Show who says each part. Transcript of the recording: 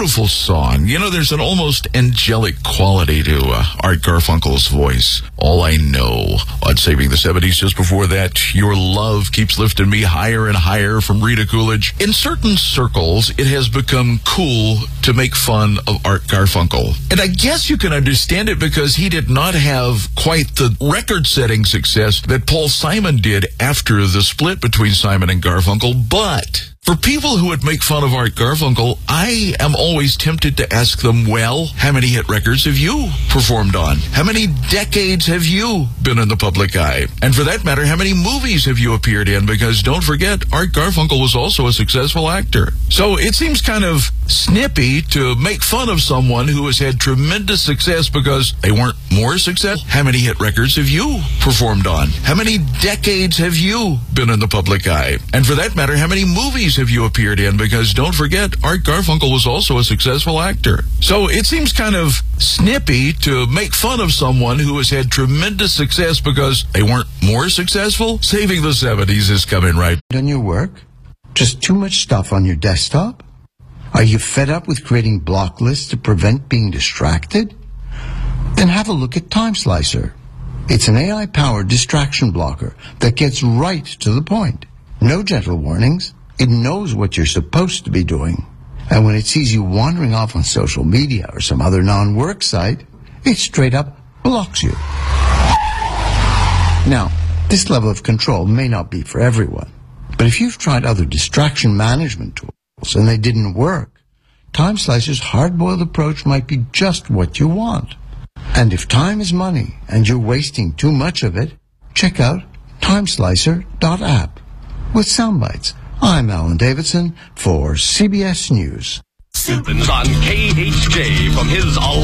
Speaker 1: beautiful song. You know, there's an almost angelic quality to Art Garfunkel's voice. All I Know on Saving the 70s. Just before that, Your Love Keeps Lifting Me Higher and Higher from Rita Coolidge. In certain circles, it has become cool to make fun of Art Garfunkel. And I guess you can understand it because he did not have quite the record-setting success that Paul Simon did after the split between Simon and Garfunkel. But for people who would make fun of Art Garfunkel, I am always tempted to ask them, well, how many hit records have you performed on? How many decades have you been in the public eye? And for that matter, how many movies have you appeared in? Because don't forget, Art Garfunkel was also a successful actor. So it seems kind of snippy to make fun of someone who has had tremendous success because they weren't more successful. How many hit records have you performed on? How many decades have you been in the public eye? And for that matter, how many movies have you appeared in? Because don't forget, Art Garfunkel was also a successful actor. So it seems kind of snippy to make fun of someone who has had tremendous success because they weren't more successful. Saving the 70s is coming right.
Speaker 2: On your work? Just too much stuff on your desktop? Are you fed up with creating block lists to prevent being distracted? Then have a look at TimeSlicer. It's an AI-powered distraction blocker that gets right to the point. No gentle warnings. It knows what you're supposed to be doing. And when it sees you wandering off on social media or some other non-work site, it straight up blocks you. Now, this level of control may not be for everyone, but if you've tried other distraction management tools and they didn't work, TimeSlicer's hard-boiled approach might be just what you want. And if time is money and you're wasting too much of it, check out timeslicer.app. With soundbites, I'm Alan Davidson for CBS News.
Speaker 3: On KHJ from his